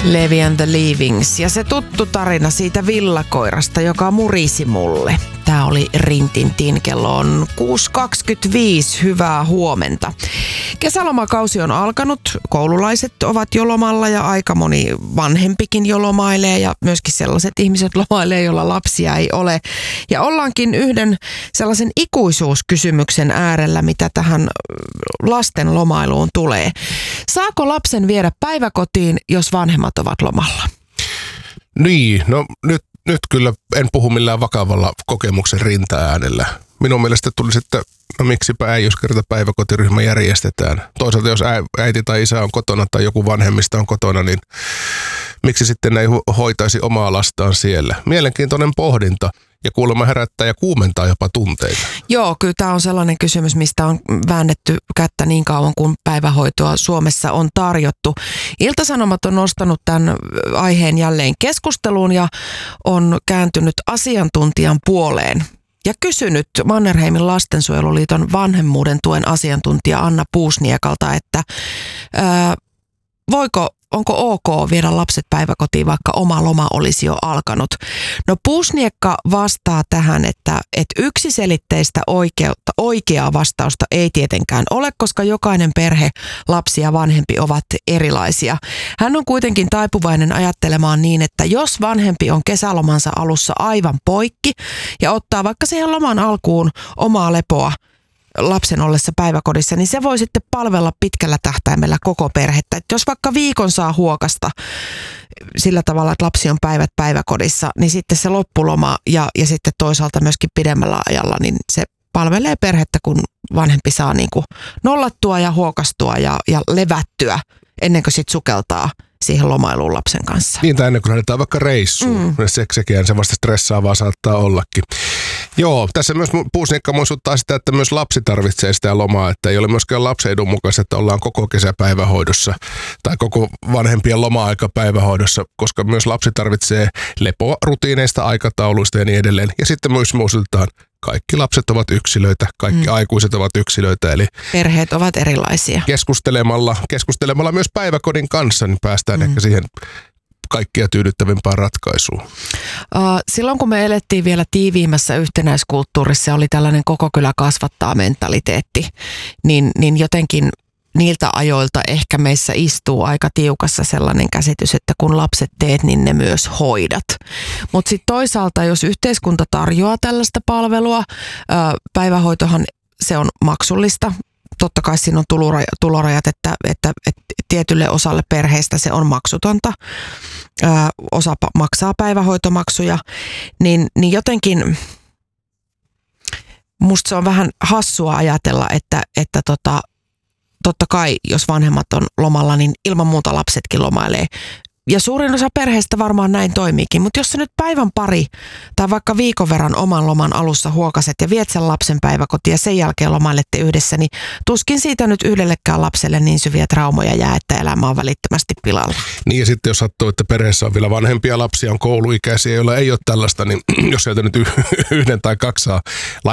Levi and the Leavings ja se tuttu tarina siitä villakoirasta, joka murisi mulle. Tää oli Rintintin, kello on 6.25, hyvää huomenta. Kesälomakausi on alkanut, koululaiset ovat jo lomalla ja aika moni vanhempikin jo lomailee ja myöskin sellaiset ihmiset lomailee, joilla lapsia ei ole. Ja ollaankin yhden sellaisen ikuisuuskysymyksen äärellä, mitä tähän lasten lomailuun tulee. Saako lapsen viedä päiväkotiin, jos vanhemmat ovat lomalla? Niin, no nyt kyllä en puhu millään vakavalla kokemuksen rintaäänellä. Minun mielestä tulisi, että no miksipä ei, jos kerta päiväkotiryhmä järjestetään. Toisaalta jos äiti tai isä on kotona tai joku vanhemmista on kotona, niin miksi sitten ei hoitaisi omaa lastaan siellä? Mielenkiintoinen pohdinta. Ja kuulemma herättää ja kuumentaa jopa tunteita. Joo, kyllä tämä on sellainen kysymys, mistä on väännetty kättä niin kauan, kun päivähoitoa Suomessa on tarjottu. Ilta-Sanomat on nostanut tämän aiheen jälleen keskusteluun ja on kääntynyt asiantuntijan puoleen. Ja kysynyt Mannerheimin lastensuojeluliiton vanhemmuuden tuen asiantuntija Anna Puusniekalta, että onko ok viedä lapset päiväkotiin, vaikka oma loma olisi jo alkanut? No Puusniekka vastaa tähän, että yksiselitteistä oikeaa vastausta ei tietenkään ole, koska jokainen perhe, lapsi ja vanhempi ovat erilaisia. Hän on kuitenkin taipuvainen ajattelemaan niin, että jos vanhempi on kesälomansa alussa aivan poikki ja ottaa vaikka siihen loman alkuun omaa lepoa, lapsen ollessa päiväkodissa, niin se voi sitten palvella pitkällä tähtäimellä koko perhettä. Et jos vaikka viikon saa huokasta sillä tavalla, että lapsi on päivät päiväkodissa, niin sitten se loppuloma ja sitten toisaalta myöskin pidemmällä ajalla, niin se palvelee perhettä, kun vanhempi saa niin kuin nollattua ja huokastua ja levättyä ennen kuin sitten sukeltaa siihen lomailuun lapsen kanssa. Niin, tai ennen kuin lähdetään vaikka reissuun. Sekin se vasta stressaavaa saattaa ollakin. Joo, tässä myös Puusniekka muistuttaa sitä, että myös lapsi tarvitsee sitä lomaa, että ei ole myöskään lapsen edun mukaista, että ollaan koko kesä päivähoidossa tai koko vanhempien loma-aika päivähoidossa, koska myös lapsi tarvitsee lepoa rutiineista, aikatauluista ja niin edelleen. Ja sitten myös muistutetaan, kaikki lapset ovat yksilöitä, kaikki aikuiset ovat yksilöitä, eli perheet ovat erilaisia. Keskustelemalla myös päiväkodin kanssa, niin päästään ehkä siihen kaikkia tyydyttävimpään ratkaisuun. Silloin kun me elettiin vielä tiiviimmässä yhtenäiskulttuurissa, oli tällainen koko kylä kasvattaa mentaliteetti, niin jotenkin niiltä ajoilta ehkä meissä istuu aika tiukassa sellainen käsitys, että kun lapset teet, niin ne myös hoidat. Mutta sitten toisaalta, jos yhteiskunta tarjoaa tällaista palvelua, päivähoitohan se on maksullista. Totta kai siinä on tulorajat, että tietylle osalle perheistä se on maksutonta. Osa maksaa päivähoitomaksuja, niin jotenkin musta se on vähän hassua ajatella, että totta kai jos vanhemmat on lomalla, niin ilman muuta lapsetkin lomailee. Ja suurin osa perheestä varmaan näin toimiikin, mutta jos sä nyt päivän pari tai vaikka viikon verran oman loman alussa huokaset ja viet sen lapsen päiväkotiin ja sen jälkeen lomailette yhdessä, niin tuskin siitä nyt yhdellekään lapselle niin syviä traumoja jää, että elämä on välittömästi pilalla. Niin ja sitten jos sattuu, että perheessä on vielä vanhempia lapsia, on kouluikäisiä, joilla ei ole tällaista, niin jos sieltä nyt yhden tai kaksi saa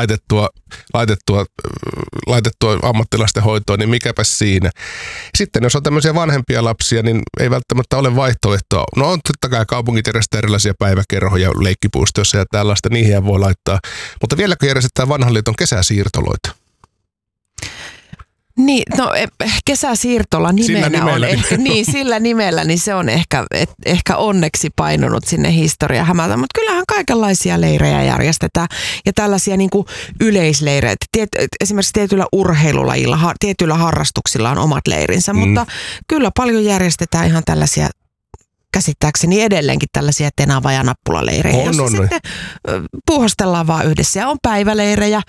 laitettua ammattilaisten hoitoon, niin mikäpä siinä. Sitten jos on tämmöisiä vanhempia lapsia, niin ei välttämättä ole vaihtoehtoa. No on totta kai kaupungit järjestää erilaisia päiväkerhoja leikkipuistoissa ja tällaista, niihin voi laittaa. Mutta vieläkö järjestetään vanhan liiton kesäsiirtoloita? Niin, no kesäsiirtola nimenä on ehkä, niin sillä nimellä, niin se on ehkä onneksi painunut sinne historian hämältä, mutta kyllähän kaikenlaisia leirejä järjestetään ja tällaisia niin kuin yleisleirejä. Esimerkiksi tietyillä urheilulajilla, tietyillä harrastuksilla on omat leirinsä, mutta kyllä paljon järjestetään ihan tällaisia käsittääkseni edelleenkin tällaisia tenava- ja nappulaleirejä, joissa sitten puuhastellaan vaan yhdessä. Ja on päiväleirejä,